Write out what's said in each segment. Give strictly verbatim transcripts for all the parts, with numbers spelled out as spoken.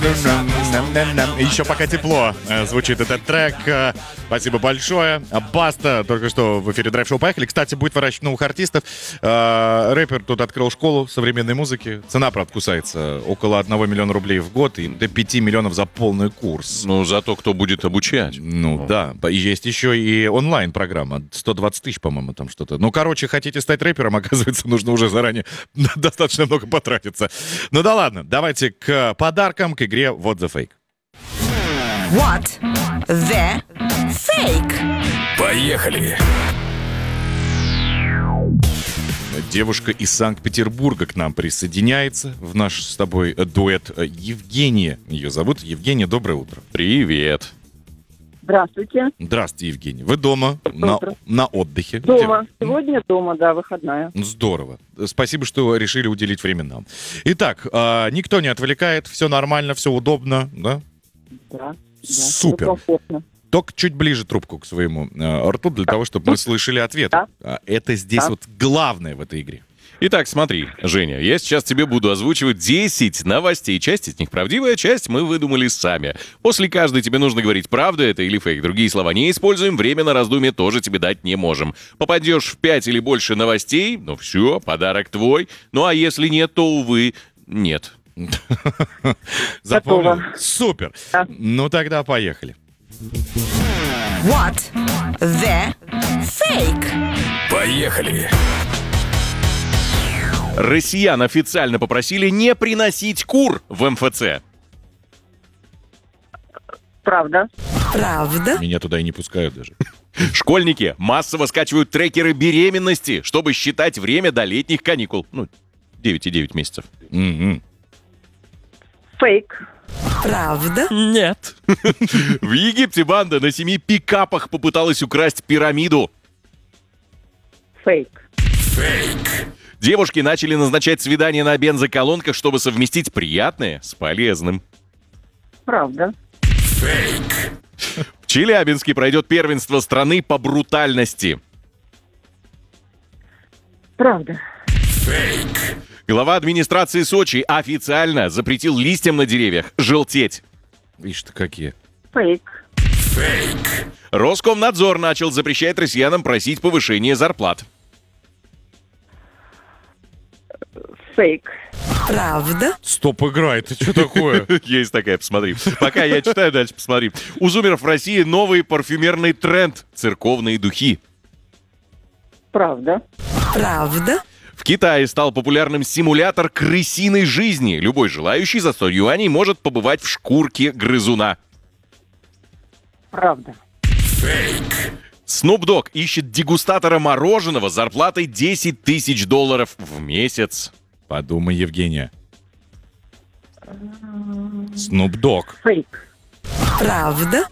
Еще пока тепло э, звучит этот трек. Э, Спасибо большое. А Баста только что в эфире Драйв Шоу. Поехали. Кстати, будет выращивать новых артистов. Э, Рэпер тут открыл школу современной музыки. Цена, правда, кусается около одного миллиона рублей в год и до пяти миллионов за полный курс. Ну, зато кто будет обучать. Ну, да. И есть еще и онлайн-программа. сто двадцать тысяч, по-моему, там что-то. Ну, короче, хотите стать рэпером, оказывается, нужно уже заранее достаточно много потратиться. Ну да ладно. Давайте к подаркам, к игре What the Fake. What the fake? Поехали! Девушка из Санкт-Петербурга к нам присоединяется в наш с тобой дуэт. Евгения ее зовут. Евгения, доброе утро. Привет. Здравствуйте. Здравствуйте, Евгения. Вы дома, на, на отдыхе? Дома. Сегодня дома, да, выходная. Здорово. Спасибо, что решили уделить время нам. Итак, э, никто не отвлекает, все нормально, все удобно, да? Да. Супер. Да, комфортно. Только чуть ближе трубку к своему э, рту, для того, чтобы мы слышали ответ. Да. А Это здесь Да. вот главное в этой игре. Итак, смотри, Женя, я сейчас тебе буду озвучивать десять новостей. Часть из них правдивая, часть мы выдумали сами. После каждой тебе нужно говорить, правда это или фейк. Другие слова не используем, время на раздумье тоже тебе дать не можем. Попадешь в пять или больше новостей, ну все, подарок твой. Ну а если нет, то, увы, нет. Запомнил? Готово. Супер. Да. Ну тогда поехали. What the fake? Поехали! Россиян официально попросили не приносить кур в эм эф цэ. Правда. Правда? Меня туда и не пускают даже. Школьники массово скачивают трекеры беременности, чтобы считать время до летних каникул. Ну, девять и девять месяцев. Мгм. Фейк. Правда? Нет. В Египте банда на семи пикапах попыталась украсть пирамиду. Фейк. Девушки начали назначать свидания на бензоколонках, чтобы совместить приятное с полезным. Правда. В Челябинске пройдет первенство страны по брутальности. Правда. Глава администрации Сочи официально запретил листьям на деревьях желтеть. Видишь ты какие. Фейк. Роскомнадзор начал запрещать россиянам просить повышение зарплат. Фейк. Правда? Стоп, игра, это что такое? Есть такая, посмотри. Пока я читаю, дальше посмотри. У зумеров в России новый парфюмерный тренд – церковные духи. Правда. Правда? В Китае стал популярным симулятор крысиной жизни. Любой желающий за сто юаней может побывать в шкурке грызуна. Правда. Snoop Dogg ищет дегустатора мороженого с зарплатой десять тысяч долларов в месяц. Подумай, Евгения. Snoop Dogg. Фейк. Правда?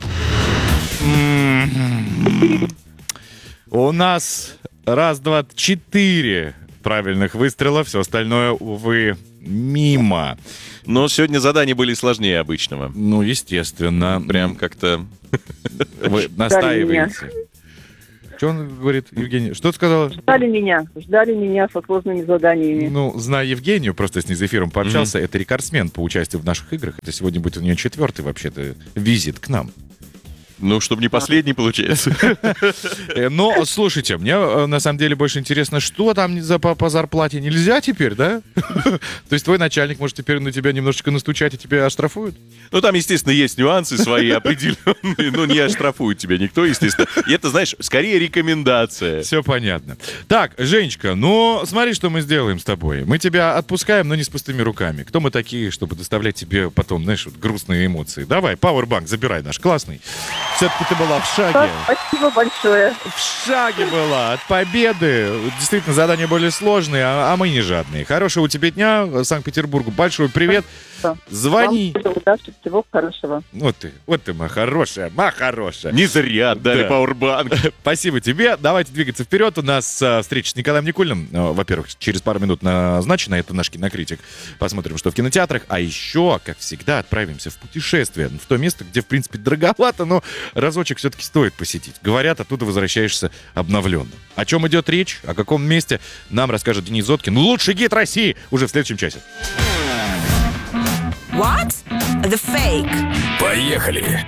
У нас раз, два, четыре правильных выстрела. Все остальное, увы, мимо. Но сегодня задания были сложнее обычного. Ну, естественно. Прям как-то... Вы настаиваете. Что он говорит, Евгения? Что ты сказала? Ждали меня. Ждали меня со сложными заданиями. Ну, зная Евгению, просто с ней за эфиром пообщался, это рекордсмен по участию в наших играх. Это сегодня будет у нее четвертый, вообще-то, визит к нам. Ну, чтобы не последний, получается. Э, Но, слушайте, мне э, на самом деле больше интересно, что там за, по, по зарплате нельзя теперь, да? То есть твой начальник может теперь на тебя немножечко настучать и тебя оштрафуют? Ну, там, естественно, есть нюансы свои определенные, но не оштрафует тебя никто, естественно. И это, знаешь, скорее рекомендация. Все понятно. Так, Женечка, ну, смотри, что мы сделаем с тобой. Мы тебя отпускаем, но не с пустыми руками. Кто мы такие, чтобы доставлять тебе потом, знаешь, вот грустные эмоции? Давай, Powerbank, забирай наш классный. Все-таки ты была в шаге. Спасибо большое. В шаге была от победы. Действительно, задания более сложные, а, а мы не жадные. Хорошего у тебя дня, Санкт-Петербургу. Большой привет. Звони. Вам удачи, всего хорошего. Вот ты, вот ты, моя хорошая, моя хорошая. Не зря дали Да. пауэрбанк. Спасибо тебе. Давайте двигаться вперед. У нас а, встреча с Николаем Никулиным. А, Во-первых, через пару минут назначена. Это наш кинокритик. Посмотрим, что в кинотеатрах. А еще, как всегда, отправимся в путешествие. В то место, где, в принципе, дороговато, но разочек все-таки стоит посетить. Говорят, оттуда возвращаешься обновленным. О чем идет речь? О каком месте? Нам расскажет Денис Зоткин. Лучший гид России уже в следующем часе. What The Fake. Поехали!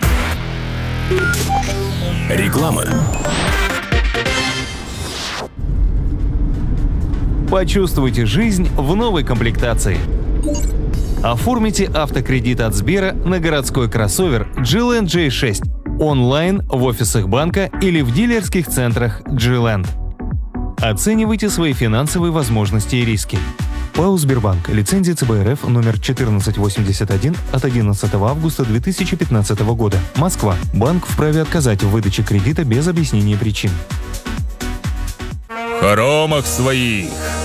Реклама. Почувствуйте жизнь в новой комплектации. Оформите автокредит от Сбера на городской кроссовер джи-Ленд джей шесть онлайн в офисах банка или в дилерских центрах джи-Ленд. Оценивайте свои финансовые возможности и риски. ПАО «Сбербанк». Лицензия ЦБ РФ номер четырнадцать восемьдесят один от одиннадцатого августа две тысячи пятнадцатого года. Москва. Банк вправе отказать в выдаче кредита без объяснения причин. В хоромах своих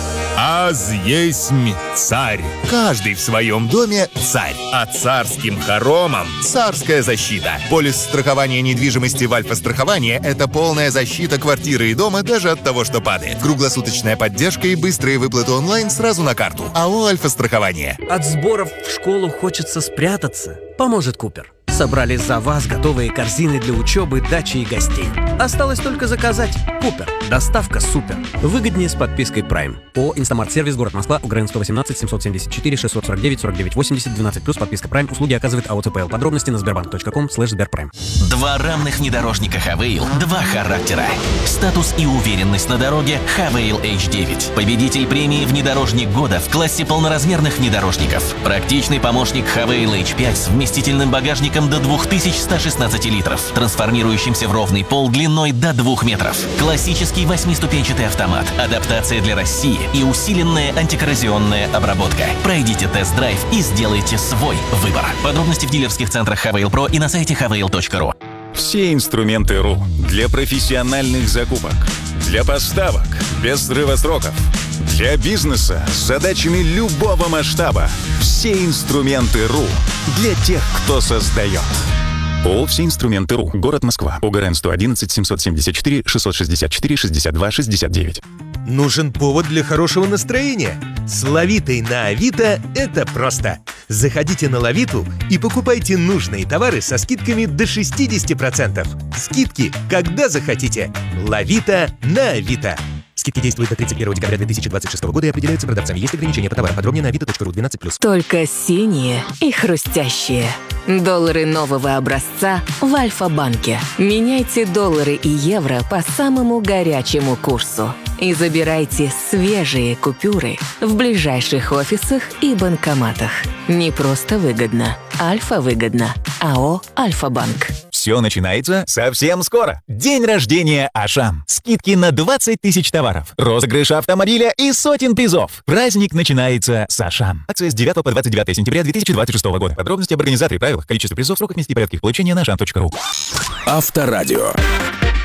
аз есмь царь. Каждый в своем доме царь. А царским хоромам царская защита. Полис страхования недвижимости в Альфа-страховании – это полная защита квартиры и дома даже от того, что падает. Круглосуточная поддержка и быстрые выплаты онлайн сразу на карту. АО «Альфа-страхование». От сборов в школу хочется спрятаться. Поможет Купер. Собрали за вас готовые корзины для учебы, дачи и гостей. Осталось только заказать. Купер. Доставка супер. Выгоднее с подпиской Prime. ООО «Инстамарт Сервис», город Москва, УГРН сто восемнадцать семьсот семьдесят четыре шестьсот сорок девять сорок девять восемьдесят двенадцать плюс подписка Prime. Услуги оказывает АО ЦПЛ. Подробности на сбербанк точка ком слэш сберпрайм. Два равных внедорожника Хавейл, два характера. Статус и уверенность на дороге Хавейл эйч девять. Победитель премии «Внедорожник года» в классе полноразмерных внедорожников. Практичный помощник Хавейл эйч пять с вместительным багажником до две тысячи сто шестнадцать литров, трансформирующимся в ровный пол длиной до двух метров. Классический восьмиступенчатый автомат, адаптация для России и усиленная антикоррозионная обработка. Пройдите тест-драйв и сделайте свой выбор. Подробности в дилерских центрах Хавейл Про и на сайте хавейл точка ру. Все инструменты РУ для профессиональных закупок, для поставок без срыва сроков, для бизнеса с задачами любого масштаба. Все инструменты РУ для тех, кто создает. ООО «Все инструменты РУ». Город Москва. УГРН сто одиннадцать семьсот семьдесят четыре шестьсот шестьдесят четыре шестьдесят два шестьдесят девять. Нужен повод для хорошего настроения? С Лавитой на Авито это просто. Заходите на Лавиту и покупайте нужные товары со скидками до шестьдесят процентов. Скидки, когда захотите. Лавита на Авито. Скидки действуют до тридцать первого декабря две тысячи двадцать шестого года и определяются продавцами. Есть ограничения по товарам. Подробнее на авито точка ру двенадцать плюс. Только синие и хрустящие. Доллары нового образца в Альфа-банке. Меняйте доллары и евро по самому горячему курсу. И забирайте свежие купюры в ближайших офисах и банкоматах. Не просто выгодно. Альфа-выгодно. АО «Альфа-банк». Все начинается совсем скоро. День рождения Ашан. Скидки на двадцать тысяч товаров. Розыгрыш автомобиля и сотен призов. Праздник начинается с Ашан. Акция с девятого по двадцать девятое сентября две тысячи двадцать шестого года. Подробности об организаторе, правилах, количестве призов, сроках, месте и порядке их получения на ашан точка ру. Авторадио.